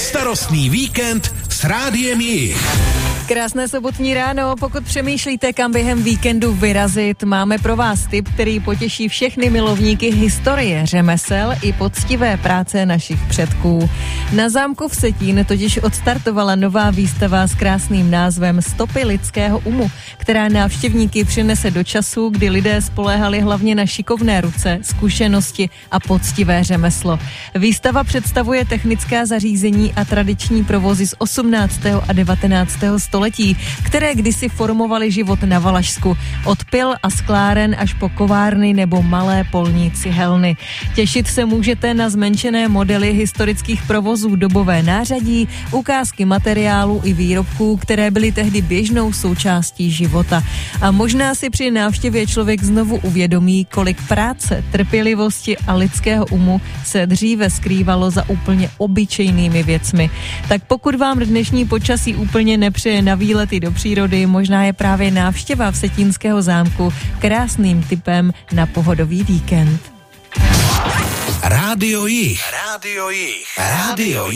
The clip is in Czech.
Bezstarostný víkend s Rádiem Jich. Krásné sobotní ráno, pokud přemýšlíte, kam během víkendu vyrazit, máme pro vás tip, který potěší všechny milovníky historie, řemesel i poctivé práce našich předků. Na zámku v Vsetín totiž odstartovala nová výstava s krásným názvem Stopy lidského umu, která návštěvníky přinese do času, kdy lidé spoléhali hlavně na šikovné ruce, zkušenosti a poctivé řemeslo. Výstava představuje technická zařízení a tradiční provozy z 18. a 19. století, které kdysi formovaly život na Valašsku. Od pil a skláren až po kovárny nebo malé polní cihelny. Těšit se můžete na zmenšené modely historických provozů, dobové nářadí, ukázky materiálů i výrobků, které byly tehdy běžnou součástí života. A možná si při návštěvě člověk znovu uvědomí, kolik práce, trpělivosti a lidského umu se dříve skrývalo za úplně obyčejnými věcmi. Tak pokud vám dnešní počasí úplně nepřeje na výlety do přírody, možná je právě návštěva Vsetínského zámku krásným tipem na pohodový víkend. Rádio Jich. Rádio Jich. Rádio